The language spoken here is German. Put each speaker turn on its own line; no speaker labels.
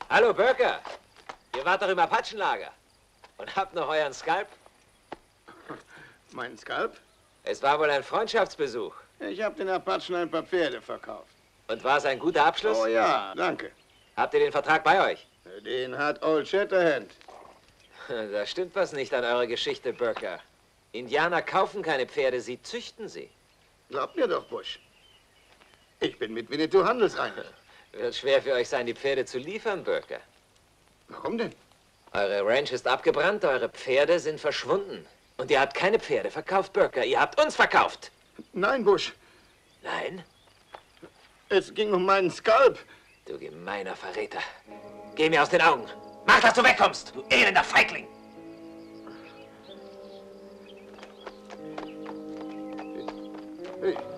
Hallo, Burker. Ihr wart doch im Apachenlager. Und habt noch euren Skalp?
Mein Skalp?
Es war wohl ein Freundschaftsbesuch.
Ich habe den Apachen ein paar Pferde verkauft.
Und war es ein guter Abschluss?
Oh ja, danke.
Habt ihr den Vertrag bei euch?
Den hat Old Shatterhand.
Da stimmt was nicht an eurer Geschichte, Burker. Indianer kaufen keine Pferde, sie züchten sie.
Glaubt mir doch, Bush. Ich bin mit Winnetou handelseinig.
Wird schwer für euch sein, die Pferde zu liefern, Burker.
Warum denn?
Eure Ranch ist abgebrannt, eure Pferde sind verschwunden. Und ihr habt keine Pferde verkauft, Burker. Ihr habt uns verkauft.
Nein, Bush.
Nein?
Es ging um meinen Skalp.
Du gemeiner Verräter. Geh mir aus den Augen. Mach, dass du wegkommst, du elender Feigling.
Hey.